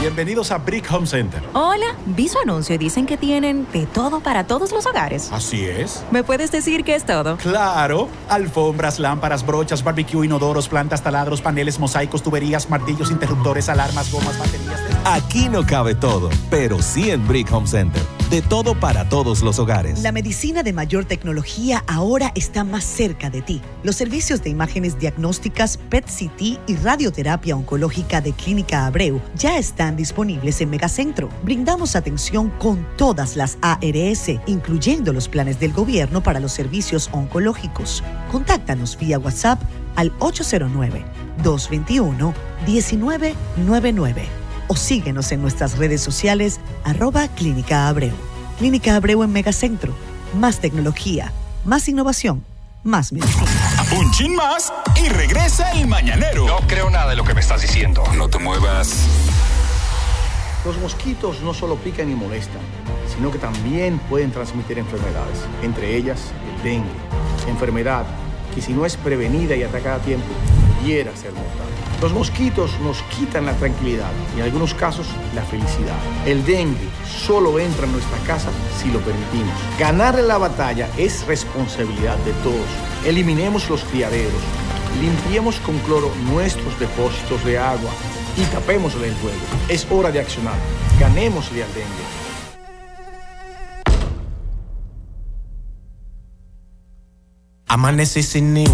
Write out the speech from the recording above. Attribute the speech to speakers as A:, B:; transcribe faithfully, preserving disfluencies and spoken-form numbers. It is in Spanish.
A: Bienvenidos a Brick Home Center.
B: Hola, vi su anuncio y dicen que tienen de todo para todos los hogares.
A: Así es.
B: ¿Me puedes decir qué es todo?
A: Claro. Alfombras, lámparas, brochas, barbecue, inodoros, plantas, taladros, paneles, mosaicos, tuberías, martillos, interruptores, alarmas, gomas, baterías...
C: Aquí no cabe todo, pero sí en Brick Home Center. De todo para todos los hogares.
D: La medicina de mayor tecnología ahora está más cerca de ti. Los servicios de imágenes diagnósticas, P E T C T y radioterapia oncológica de Clínica Abreu ya están disponibles en Megacentro. Brindamos atención con todas las A R S, incluyendo los planes del gobierno para los servicios oncológicos. Contáctanos vía WhatsApp al ocho cero nueve, dos dos uno, uno nueve nueve nueve o síguenos en nuestras redes sociales arroba Clínica Abreu. Clínica Abreu en Megacentro. Más tecnología, más innovación, más medicina.
E: Un chin más y regresa el mañanero.
F: No creo nada de lo que me estás diciendo.
E: No te muevas.
G: Los mosquitos no solo pican y molestan, sino que también pueden transmitir enfermedades, entre ellas el dengue, enfermedad que si no es prevenida y atacada a tiempo, pudiera ser mortal. Los mosquitos nos quitan la tranquilidad y en algunos casos la felicidad. El dengue solo entra en nuestra casa si lo permitimos. Ganarle la batalla es responsabilidad de todos. Eliminemos los criaderos, limpiemos con cloro nuestros depósitos de agua y tapémosle el juego. Es hora de accionar. Ganémosle al dengue.
H: Amanecí sin ni